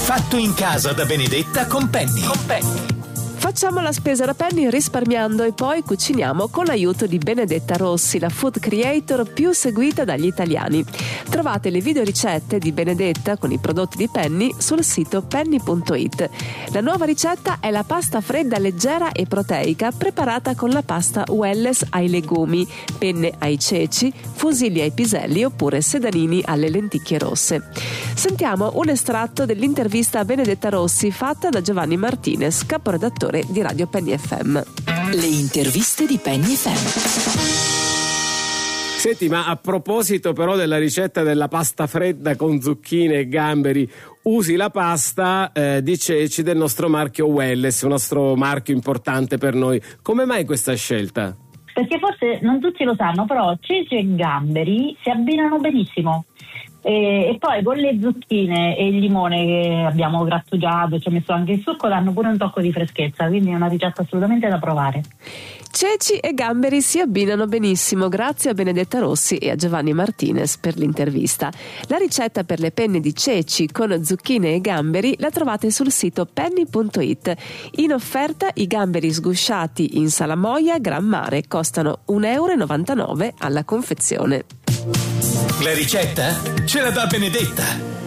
Fatto in casa da Benedetta con Penny. Facciamo la spesa da Penny risparmiando e poi cuciniamo con l'aiuto di Benedetta Rossi, la food creator più seguita dagli italiani. Trovate le video ricette di Benedetta con i prodotti di Penny sul sito penny.it. La nuova ricetta è la pasta fredda leggera e proteica preparata con la pasta Welless ai legumi, penne ai ceci, fusilli ai piselli oppure sedanini alle lenticchie rosse. Sentiamo un estratto dell'intervista a Benedetta Rossi fatta da Giovanni Martinez, caporedattore di Radio Penny FM. Le interviste di Penny FM. Senti, ma a proposito però della ricetta della pasta fredda con zucchine e gamberi, usi la pasta di ceci del nostro marchio Welless, un nostro marchio importante per noi. Come mai questa scelta? Perché forse non tutti lo sanno, però ceci e gamberi si abbinano benissimo. E poi con le zucchine e il limone che abbiamo grattugiato, ci ho messo anche il succo, danno pure un tocco di freschezza, quindi è una ricetta assolutamente da provare. Ceci e gamberi si abbinano benissimo, grazie a Benedetta Rossi e a Giovanni Martinez per l'intervista. La ricetta per le penne di ceci con zucchine e gamberi la trovate sul sito penny.it. In offerta i gamberi sgusciati in salamoia Gran Mare costano €1,99 alla confezione. La ricetta ce la dà Benedetta.